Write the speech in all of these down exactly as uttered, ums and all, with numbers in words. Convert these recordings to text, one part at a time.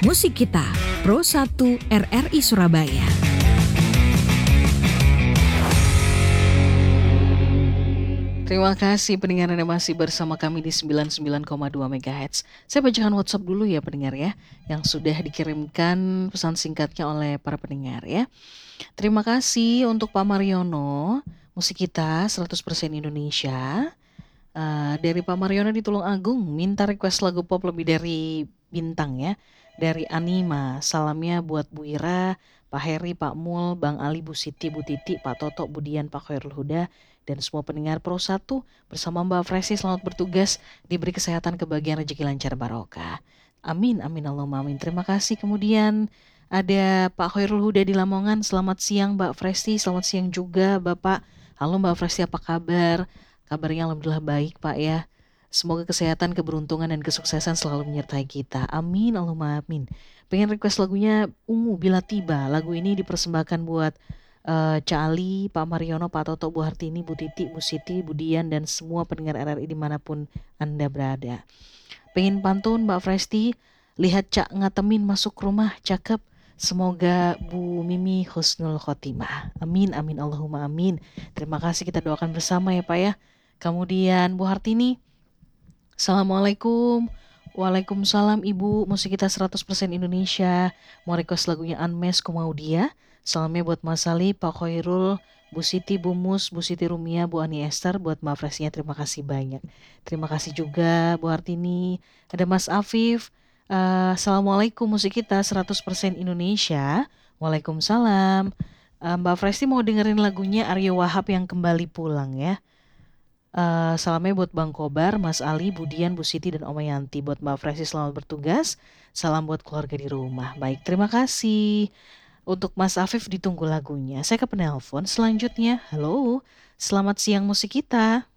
Musik Kita, Pro satu R R I Surabaya. Terima kasih pendengar Anda masih bersama kami di sembilan puluh sembilan koma dua megahertz. Saya bacakan WhatsApp dulu ya pendengar ya, yang sudah dikirimkan pesan singkatnya oleh para pendengar ya. Terima kasih untuk Pak Mariono, Musik Kita seratus persen Indonesia. Uh, dari Pak Mariono di Tulungagung, minta request lagu pop lebih dari bintang ya. Dari Anima, salamnya buat Bu Ira, Pak Heri, Pak Mul, Bang Ali, Bu Siti, Bu Titi, Pak Toto, Bu Dian, Pak Khairul Huda, dan semua pendengar Pro satu bersama Mbak Fresi selamat bertugas, diberi kesehatan, kebahagiaan, rezeki lancar barokah. Amin, amin, Allahumma amin. Terima kasih. Kemudian ada Pak Khairul Huda di Lamongan, selamat siang Mbak Fresi, selamat siang juga Bapak. Halo Mbak Fresi, apa kabar? Kabarnya alhamdulillah baik Pak ya. Semoga kesehatan, keberuntungan, dan kesuksesan selalu menyertai kita. Amin, Allahumma amin. Pengen request lagunya Ungu Bila Tiba. Lagu ini dipersembahkan buat uh, Ca Ali, Pak Mariono, Pak Toto, Bu Hartini, Bu Titi, Bu Siti, Bu Dian, dan semua pendengar R R I dimanapun Anda berada. Pengen pantun Mbak Fresti, lihat Cak ngatemin masuk rumah, cakep. Semoga Bu Mimi husnul khotimah. Amin, amin, Allahumma amin. Terima kasih, kita doakan bersama ya Pak ya. Kemudian Bu Hartini, Assalamualaikum. Waalaikumsalam Ibu, Musik Kita seratus persen Indonesia. Mau request lagunya Unmesh Kumaudia. Salamnya buat Mas Ali, Pak Khairul, Bu Siti, Bu Mus, Bu Siti Rumia, Bu Ani Esther. Buat Mbak Fresinya terima kasih banyak. Terima kasih juga Bu Hartini. Ada Mas Afif. Uh, Assalamualaikum, Musik Kita seratus persen Indonesia. Waalaikumsalam. uh, Mbak Fresi mau dengerin lagunya Aryo Wahab yang Kembali Pulang ya. Uh, salamnya buat Bang Kobar, Mas Ali, Budian, Bu Siti, dan Oma Yanti. Buat Mbak Fresi selamat bertugas. Salam buat keluarga di rumah. Baik, terima kasih. Untuk Mas Afif ditunggu lagunya. Saya ke penelpon selanjutnya. Halo, selamat siang Musik Kita.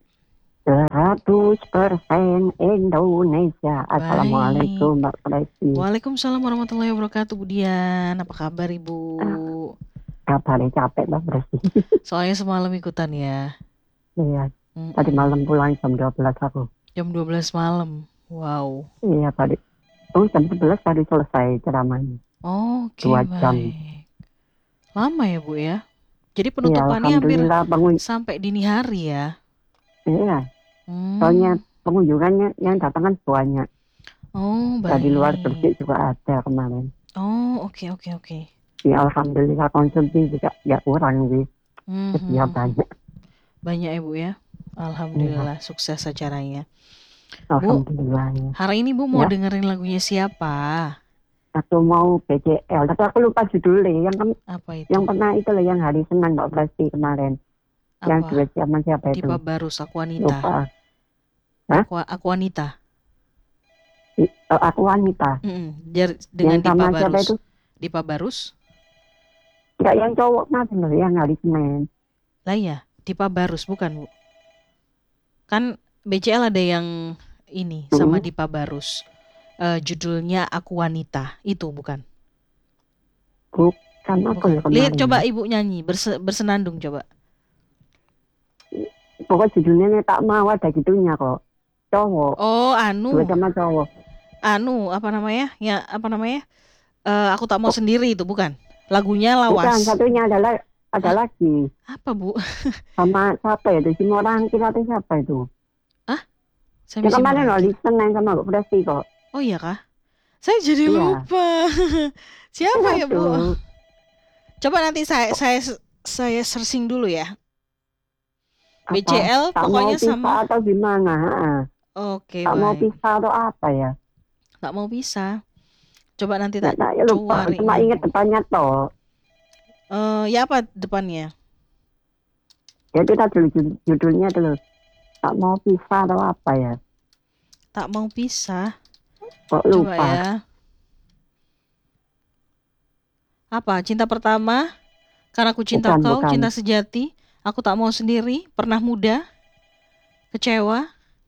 seratus persen Indonesia. Assalamualaikum Mbak Fresi. Waalaikumsalam warahmatullahi wabarakatuh Budian. Apa kabar Ibu? Ah, kabarnya capek Mbak Fresi. Soalnya semalam ikutan ya. Iya. Mm-mm. Tadi malam pulang jam dua belas aku. Jam dua belas malam. Wow. Iya tadi. Oh jam sebelas tadi selesai ceramahnya. Oh, oke. Dua baik. jam. Lama ya Bu ya. Jadi penutupannya iya, hampir pengun... sampai dini hari ya. Iya. Hmm. Soalnya pengunjungannya yang datang kan banyak. Oh baik. Dari luar Gresik juga ada kemarin. Oh oke okay, oke okay, oke. Okay. Ya alhamdulillah konsumsi juga ya kurang sih. Mm-hmm. Ya banyak. Banyak ya Bu ya. Alhamdulillah ya. Sukses acaranya. Alhamdulillah. Bu, hari ini Bu mau ya. dengerin lagunya siapa? Aku mau B C L, tapi aku lupa judulnya. Yang kan, apa itu? Yang pernah itu loh, yang hari Senin Mbak Fresi kemarin. Apa? Yang duet sama siapa itu? Dipa Barus, Aquanita. Lupa. Hah? Aquanita. Uh, Aquanita. Mm-mm. Dengan yang Dipa sama Barus. Siapa itu? Dipa Barus? Enggak, yang cowok nah bener, yang hari Senin. Lah ya, Dipa Barus bukan Bu? Kan B C L ada yang ini sama mm-hmm. Dipa Barus. Uh, judulnya Aku Wanita, itu bukan? Bukan aku ya kemarin. Lihat coba Ibu nyanyi, berse- bersenandung coba. Pokoknya judulnya tak mau ada gitunya kok. Cowok. Oh, anu. Dua sama cowok. Anu, apa namanya? Ya, apa namanya? Uh, aku tak mau oh. sendiri itu bukan? Lagunya Lawas. Bukan, satunya adalah ada Hah? lagi. Apa Bu? Sama siapa ya? Itu si Morang kita itu siapa itu? Ah? Yang kemarin loh di Senin sama Mbak Fresi kok. Oh iya kah? Saya jadi iya. lupa. Siapa ya Bu? Coba nanti saya saya saya searching dulu ya. Apa? B C L tak pokoknya mau sama atau gimana? Oke, tak baik. mau pisah atau apa ya? Tak mau pisah. Coba nanti tak nah, ya lupa. Cuma ingat depannya toh. Uh, ya apa depannya? Ya itu tadi judulnya dulu. Tak mau pisah atau apa ya? Tak mau pisah. Kok lupa? Coba ya. Apa? Cinta pertama? Karena aku cinta bukan, kau, bukan. Cinta sejati. Aku tak mau sendiri, Pernah muda, Kecewa.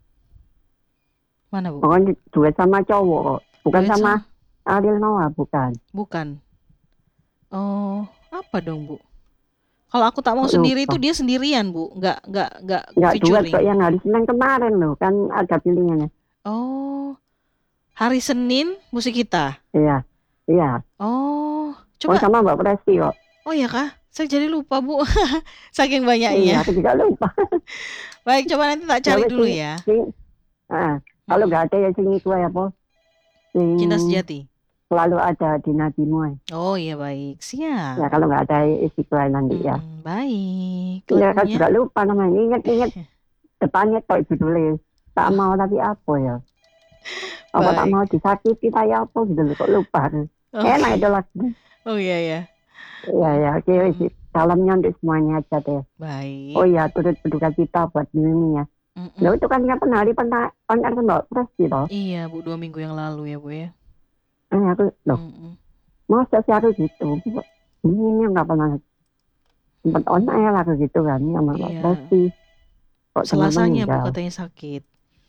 Mana Bu? Pokoknya duet sama cowok, bukan duet sama, sama Ariel Noah, bukan. Bukan. Oh, apa dong Bu? Kalau aku tak mau Lupa. sendiri itu dia sendirian Bu, nggak nggak nggak Nggak featuring. duet kok yang hari Senin kemarin loh, kan ada pilihannya. Oh, Hari Senin musik kita. Iya, iya. Oh, Oh, coba. sama Mbak Presti kok. Oh ya kah? Saya jadi lupa Bu. Saking Iya, banyaknya. aku juga lupa. Baik, coba nanti tak cari Ya, wes, dulu sing, ya. sing, ah, kalau Mm-mm. nggak ada ya sing itu ya apa? Sing Cinta sejati. selalu ada di nadimu ya. Oh iya baik, Ya siap. kalau nggak ada istiqlal nanti ya. Mm-mm, baik. Iya kan Lagunya. juga lupa namanya. Ingat-ingat depannya kok judulnya. Tak mau tapi apa ya? Apa tak Baik. mau disakiti saya apa gitu loh, kok lupa. Oh, Enak itu lagu. oh iya ya. Iya ya, oke wes, Mm-mm. salamnya untuk semuanya aja deh. Baik. Oh iya, turut berduka cita buat Mimi ya. Mm-mm. Loh itu kan kapan hari pernah konser Mbak Presti toh? Iya Bu, dua minggu yang lalu ya Bu ya. Eh aku loh, Mm-mm. masa sih aku gitu. Ini nggak pernah sempat on air aku gitu kan sama Mbak Iya. Presti. Kok teman Selasanya Bu meninggal? katanya sakit.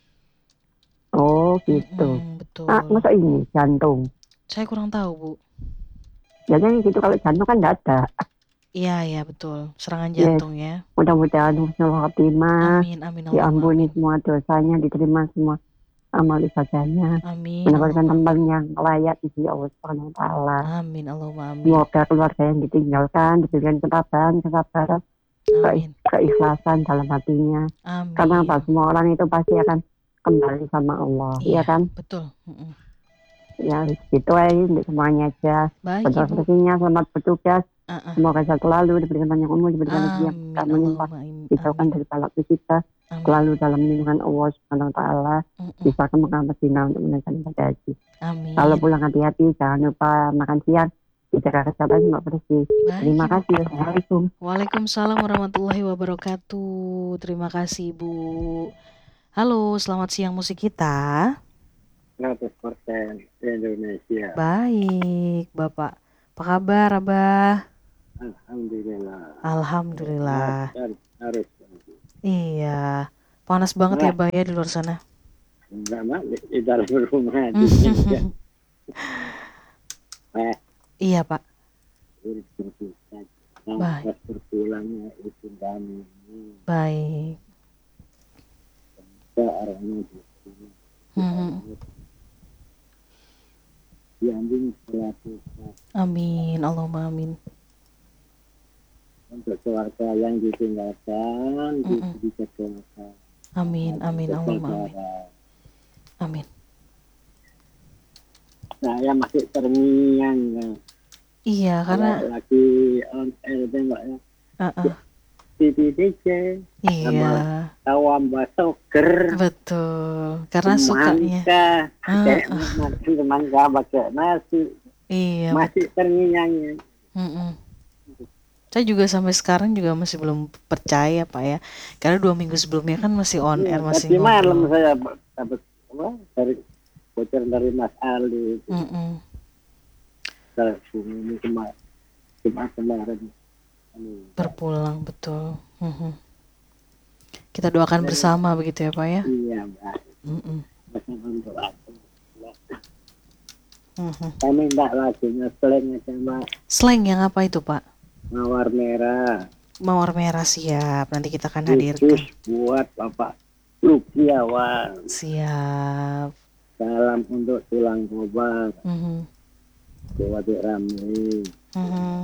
Oh gitu. Mm-mm, betul. Ah masa ini jantung? Saya kurang tahu Bu. Biasanya gitu kalau jantung kan nggak ada. Iya ya betul. Serangan Yes. jantung ya. Mudah-mudahan husnul khotimah, Amin amin Allahumma diampuni amin. semua dosanya, diterima semua amal ibadahnya, Amin mendapatkan Allahumma tempat amin. yang layak di sisi Allah Subhanahu wa taala. Amin Allahumma amin. Semoga keluarga yang ditinggalkan diberikan ketabahan, kesabaran, Amin. keikhlasan dalam hatinya. Karena Amin. apa? Semua orang itu pasti akan kembali sama Allah, Iya iya kan? betul. Mm-mm. Ya, gitu aja untuk semuanya aja. Baik Selamat Ibu. rezekinya, selamat bertugas. Uh-uh. Semoga sehat selalu, diberikan banyak umur, diberikan rezeki yang Amin tak melimpah, Allahumma amin. dijauhkan dari balak musibah, Amin. selalu dalam lindungan Allah Subhanahu wa taala, Mm-mm. bisa ke Mekah Madinah untuk menunaikan ibadah haji. Amin. Kalau pulang hati-hati, jangan lupa makan siang, dijaga kesehatan Mbak Presti. Baik Terima Ibu. kasih. Assalamualaikum. Waalaikumsalam warahmatullahi wabarakatuh. Terima kasih Bu. Halo, selamat siang musik kita. seratus persen Indonesia. Baik, Bapak. Apa kabar, Abah? Alhamdulillah. Alhamdulillah. Harus, harus. Iya. Panas banget ya, Bah ya di luar sana. Enggak mak di dalam rumah di eh Iya, Pak. urus berpisah. Baik. Pas berpulangnya itu kami Baik. ke arahnya di sini. Hmm. Diambil selaku Amin, Allahumma amin. untuk keluarga yang ditinggalkan, Mm-mm. dikeluarkan. Amin, amin, Allahumma amin. Amin. Saya masih terngiang. Nah. Iya, karena Kalau lagi on air tembaknya. uh-uh. T V D J. Iya, Tawam basoker. betul. Karena sukanya. Semangka. Kayak semangka pakai nasi. Iya. Masih terngiang. Mm-mm. Saya juga sampai sekarang juga masih belum percaya Pak ya, karena dua minggu sebelumnya kan masih on air, masih Tadi malam ngobrol. saya dapat apa dari bocor dari Mas Ali. Mm-mm. Saya ini kemarin Jumat kemarin. Berpulang betul. Mhm. Kita doakan bersama begitu ya Pak ya. Iya Mbak. Mm-mm. Bersama untuk aku. Mhm. Saya minta lagunya slang aja Mbak. Slang yang apa itu Pak? Mawar merah. Mawar merah siap. Nanti kita akan hadirkan. Khusus buat Bapak Lukiawan. Siap. Salam untuk tulang kobar. Mhm. Buat Rami. Mhm.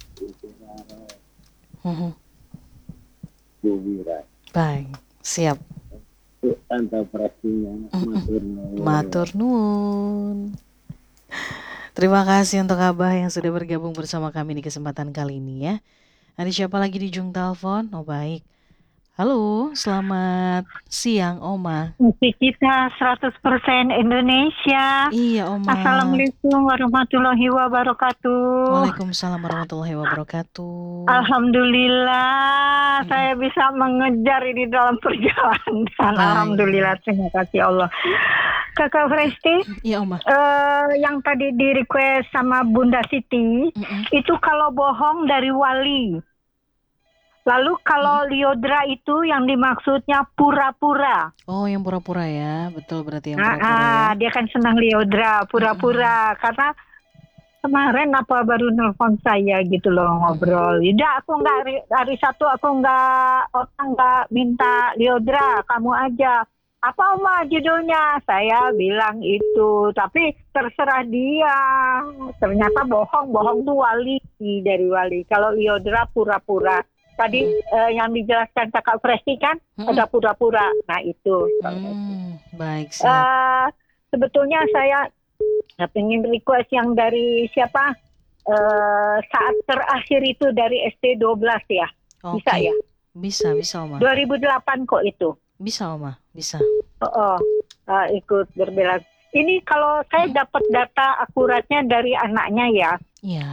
Mhm. Bu Wira. Baik. Siap. Tante presinya matur nuwun. Matur nuwun. Terima kasih untuk Abah yang sudah bergabung bersama kami di kesempatan kali ini ya. Ada siapa lagi di ujung telepon? Oh baik. Halo, selamat siang Oma. Musik kita seratus persen Indonesia. Iya Oma. Assalamualaikum warahmatullahi wabarakatuh. Waalaikumsalam warahmatullahi wabarakatuh. Alhamdulillah Mm-mm. saya bisa mengejar ini dalam perjalanan. Baik. Alhamdulillah, terima kasih Allah. Kakak Presti, Iya Oma. eh, yang tadi di request sama Bunda Siti, Mm-mm. itu kalau bohong dari wali. Lalu kalau liodra itu yang dimaksudnya pura-pura. Oh yang pura-pura ya, betul berarti yang Ah, pura-pura ah, ya. dia kan senang liodra, pura-pura. Karena kemarin apa baru nelfon saya gitu loh ngobrol. Tidak, aku nggak hari, hari satu aku nggak orang nggak minta liodra, kamu aja. apa Oma judulnya? Saya bilang itu, tapi terserah dia. Ternyata bohong, bohong tuh Wali dari Wali. Kalau Liodra pura-pura. Tadi eh, yang dijelaskan Kakak Presti kan Mm-mm. ada pura-pura. Nah itu. Hmm, baik, siap. Eh, sebetulnya saya ingin request yang dari siapa? Eh, saat terakhir itu dari S T dua belas ya. Oke. Bisa ya? Bisa, bisa Oma. dua ribu delapan kok itu. Bisa Oma, bisa. Oh, oh, uh, ikut berbela. Ini kalau saya dapat data akuratnya dari anaknya ya. Iya.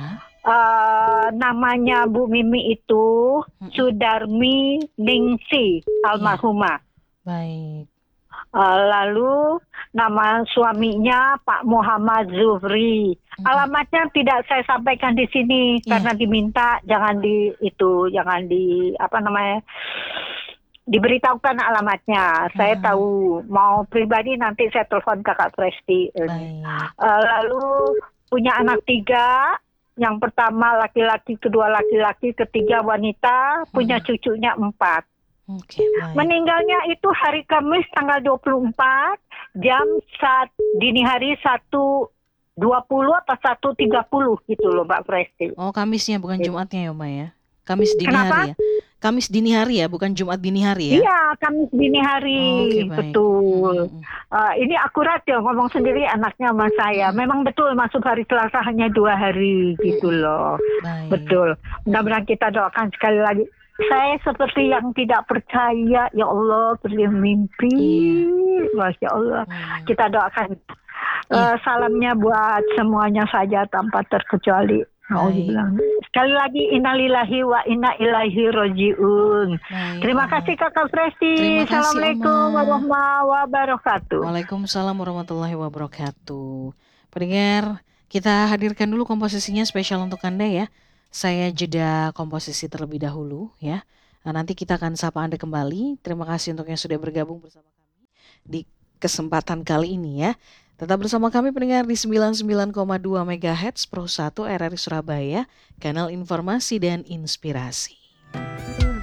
Uh, namanya Bu Mimi itu Mm-mm. Sudarmi Ningsi almarhumah. Baik. Uh, lalu nama suaminya Pak Muhammad Zuhri. Mm-mm. Alamatnya tidak saya sampaikan di sini Iya. karena diminta jangan di itu, jangan di apa namanya diberitahukan alamatnya. Saya Hmm. tahu mau pribadi nanti saya telepon Kakak Presti. Baik. Uh, lalu punya anak tiga. Yang pertama laki-laki, kedua laki-laki, ketiga wanita, punya Hmm. cucunya empat. Oke, baik. Meninggalnya itu hari Kamis tanggal dua puluh empat jam saat dini hari satu dua puluh atau satu tiga puluh gitu loh Mbak Presti. Oh, Kamisnya bukan Jumatnya ya, Oma ya? Kamis dini Kenapa? hari ya? Kamis dini hari ya, bukan Jumat dini hari ya? Iya, Kamis dini hari, Oke, baik. betul. Mm-mm. Uh, ini akurat ya ngomong sendiri anaknya sama saya. Memang betul masuk hari Selasa hanya dua hari gitu loh. Baik. Betul. Mudah-mudahan kita doakan sekali lagi. Saya seperti yang tidak percaya, ya Allah, bermimpi. Iya. Masya Allah. Hmm. Kita doakan. Iya. Uh, salamnya buat semuanya saja tanpa terkecuali. Alhamdulillah. Sekali lagi innalillahi wa inna ilaihi rojiun. Baik, Terima Oma. kasih Kakak Presti. Terima kasih, Assalamualaikum Oma. warahmatullahi wabarakatuh. Waalaikumsalam warahmatullahi wabarakatuh. Pendengar, kita hadirkan dulu komposisinya spesial untuk Anda ya. Saya jeda komposisi terlebih dahulu ya. Nah, nanti kita akan sapa Anda kembali. Terima kasih untuk yang sudah bergabung bersama kami di kesempatan kali ini ya. Tetap bersama kami pendengar di sembilan puluh sembilan koma dua megahertz Pro satu R R I Surabaya, kanal informasi dan inspirasi.